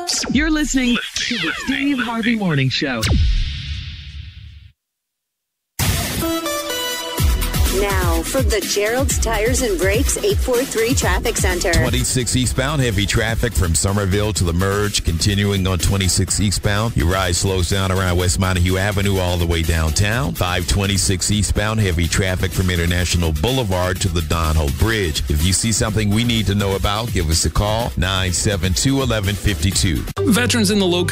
You're listening to the Steve Harvey Morning Show. Now, from the Gerald's Tires and Brakes 843 Traffic Center. 26 eastbound, heavy traffic from Somerville to the merge. Continuing on 26 eastbound, your ride slows down around West Montague Avenue all the way downtown. 526 eastbound, heavy traffic from International Boulevard to the Don Holt Bridge. If you see something we need to know about, give us a call, 972-1152. Veterans in the low